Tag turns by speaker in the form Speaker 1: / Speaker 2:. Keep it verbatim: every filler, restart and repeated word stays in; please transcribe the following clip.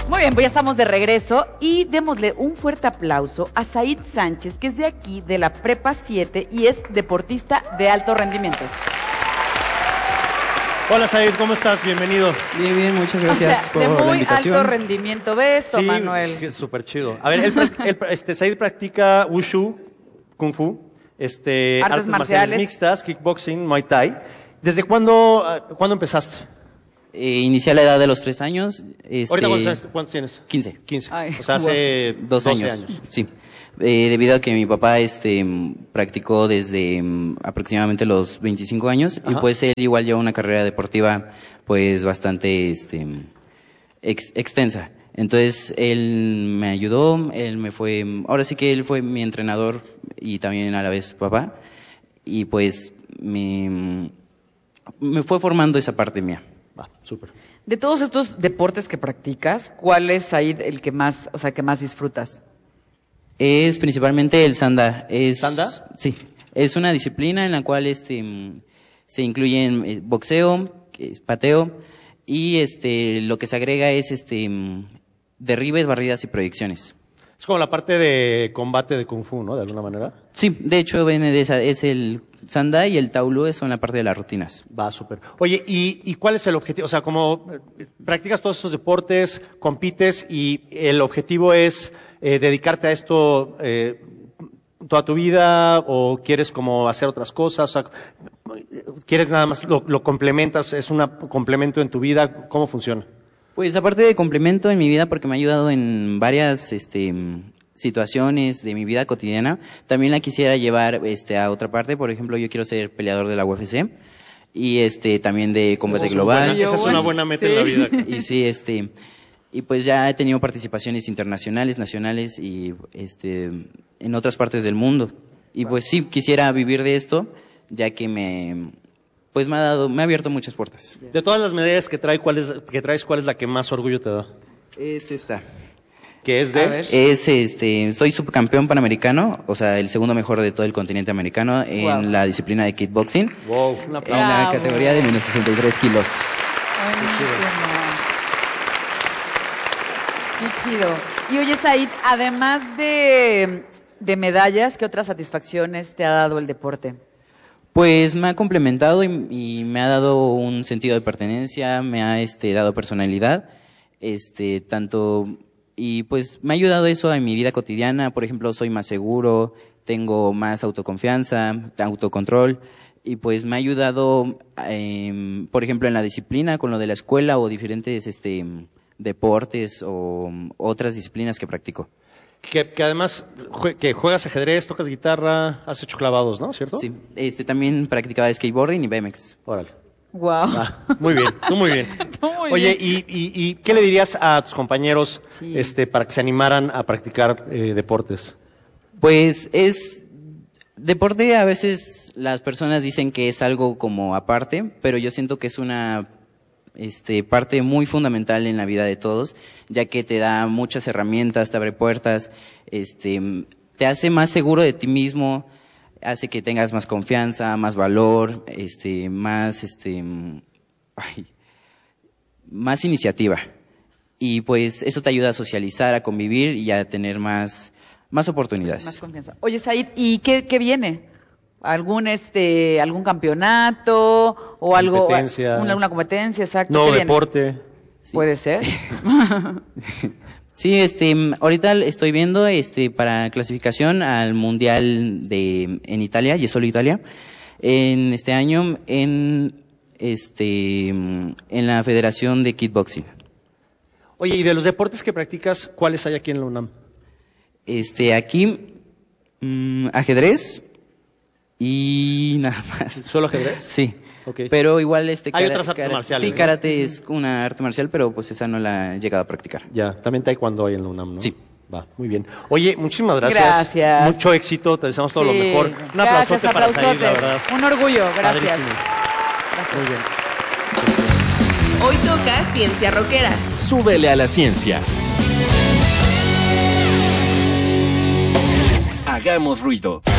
Speaker 1: Muy bien, pues ya estamos de regreso y démosle un fuerte aplauso a Said Sánchez, que es de aquí, de la Prepa siete y es deportista de alto rendimiento.
Speaker 2: Hola Said, ¿cómo estás? Bienvenido.
Speaker 3: Bien, bien, muchas gracias
Speaker 1: O sea,
Speaker 3: por
Speaker 1: de muy
Speaker 3: la invitación.
Speaker 1: alto rendimiento, beso,
Speaker 2: Sí,
Speaker 1: Manuel.
Speaker 2: que es súper chido. A ver, él, él, este, Said practica Wushu, Kung Fu, este,
Speaker 1: Artes
Speaker 2: artes, marciales.
Speaker 1: marciales
Speaker 2: mixtas, kickboxing, Muay Thai. ¿Desde cuándo, uh, ¿cuándo empezaste?
Speaker 3: Eh, inicié a la edad de los tres años. Este,
Speaker 2: ¿Ahorita cuántos, años, cuántos tienes?
Speaker 3: quince.
Speaker 2: quince.
Speaker 1: Ay,
Speaker 2: o sea, hace
Speaker 3: Dos
Speaker 2: doce
Speaker 3: años. Sí. Eh, debido a que mi papá este, practicó desde um, aproximadamente los veinticinco años.
Speaker 2: Ajá.
Speaker 3: Y pues él igual lleva una carrera deportiva pues bastante este, ex, extensa. Entonces él me ayudó, él me fue, ahora sí que él fue mi entrenador y también a la vez papá. Y pues me, me fue formando esa parte mía.
Speaker 2: Va, súper.
Speaker 1: De todos estos deportes que practicas, ¿cuál es, Said, el que más, o sea, que más disfrutas?
Speaker 3: Es principalmente el sanda. Es,
Speaker 2: ¿Sanda?
Speaker 3: Sí. Es una disciplina en la cual este mm, se incluyen eh, boxeo, que es pateo, y este lo que se agrega es este mm, derribes, barridas y proyecciones.
Speaker 2: Es como la parte de combate de Kung Fu, ¿no? De alguna manera.
Speaker 3: Sí, de hecho viene de esa, es el sanda y el taolu son la parte de las rutinas.
Speaker 2: Va, súper. Oye, ¿y, ¿y cuál es el objetivo? O sea, como eh, practicas todos estos deportes, compites y el objetivo es eh, dedicarte a esto eh, toda tu vida o quieres como hacer otras cosas, o sea, quieres nada más, lo, lo complementas, es un complemento en tu vida, ¿cómo funciona?
Speaker 3: Pues aparte de complemento en mi vida porque me ha ayudado en varias este situaciones de mi vida cotidiana, también la quisiera llevar este a otra parte. Por ejemplo, yo quiero ser peleador de la U F C y este también de combate global.
Speaker 2: Buena, esa es una buena meta, sí, en la vida.
Speaker 3: Y sí, este y pues ya he tenido participaciones internacionales, nacionales y este en otras partes del mundo. Y pues sí quisiera vivir de esto, ya que me pues me ha dado me ha abierto muchas puertas.
Speaker 2: De todas las medallas que trae, ¿cuál es que traes, cuál es la que más orgullo te da?
Speaker 3: Es esta.
Speaker 2: ¿Qué es de?
Speaker 3: Es este, soy subcampeón panamericano, o sea, el segundo mejor de todo el continente americano en
Speaker 1: Wow.
Speaker 3: la disciplina de kickboxing.
Speaker 2: Wow, un
Speaker 3: En
Speaker 2: aplauso.
Speaker 3: la
Speaker 1: Bravo.
Speaker 3: categoría de menos sesenta y tres kilos.
Speaker 1: Qué chido. Y oye, Said, además de, de medallas, ¿qué otras satisfacciones te ha dado el deporte?
Speaker 3: Pues me ha complementado y, y me ha dado un sentido de pertenencia, me ha este dado personalidad, este tanto y pues me ha ayudado eso en mi vida cotidiana. Por ejemplo, soy más seguro, tengo más autoconfianza, autocontrol y pues me ha ayudado, eh, por ejemplo, en la disciplina con lo de la escuela o diferentes este deportes o otras disciplinas que practico.
Speaker 2: Que, que además, jue- que juegas ajedrez, tocas guitarra, has hecho clavados, ¿no? ¿Cierto?
Speaker 3: Sí, este también practicaba skateboarding y B M X.
Speaker 2: Órale.
Speaker 1: Wow.
Speaker 2: Ah, muy bien, tú muy bien.
Speaker 1: Tú muy
Speaker 2: Oye,
Speaker 1: bien.
Speaker 2: ¿y, y, y qué le dirías a tus compañeros
Speaker 1: Sí.
Speaker 2: este, para que se animaran a practicar eh, deportes?
Speaker 3: Pues es deporte, a veces las personas dicen que es algo como aparte, pero yo siento que es una este parte muy fundamental en la vida de todos, ya que te da muchas herramientas, te abre puertas, este te hace más seguro de ti mismo, hace que tengas más confianza, más valor, este más este ay, más iniciativa. Y pues eso te ayuda a socializar, a convivir y a tener más más oportunidades.
Speaker 1: Más confianza. Oye, Said, ¿y qué, qué viene? ¿Algún este, algún campeonato o algo?
Speaker 2: Competencia.
Speaker 1: Una, una competencia, exacto.
Speaker 2: No,
Speaker 1: ¿Qué viene?
Speaker 2: deporte.
Speaker 1: Puede ser.
Speaker 3: Sí, este, ahorita estoy viendo, este, para clasificación al mundial de en Italia, y solo Italia, en este año en, este, en la Federación de Kickboxing.
Speaker 2: Oye, y de los deportes que practicas, ¿cuáles hay aquí en la UNAM?
Speaker 3: Este, aquí, mm, ajedrez y nada más.
Speaker 2: ¿Solo ajedrez?
Speaker 3: Sí.
Speaker 2: Ok.
Speaker 3: Pero igual este
Speaker 2: Hay
Speaker 3: kara-
Speaker 2: otras artes
Speaker 3: kara-
Speaker 2: marciales,
Speaker 3: Sí,
Speaker 2: ¿no?
Speaker 3: karate es una arte marcial, pero pues esa no la he llegado a practicar.
Speaker 2: Ya, también taekwondo hay en la UNAM, ¿no?
Speaker 3: Sí.
Speaker 2: Va, muy bien. Oye, muchísimas gracias.
Speaker 1: Gracias.
Speaker 2: Mucho éxito, te deseamos todo
Speaker 1: Sí.
Speaker 2: lo mejor. Un
Speaker 1: Gracias,
Speaker 2: aplausote para Said, la
Speaker 1: aplausote.
Speaker 2: verdad.
Speaker 1: Un orgullo, gracias.
Speaker 2: Padrísimo. Muy bien.
Speaker 4: Hoy toca Ciencia Rockera.
Speaker 5: Súbele a la ciencia. Hagamos ruido.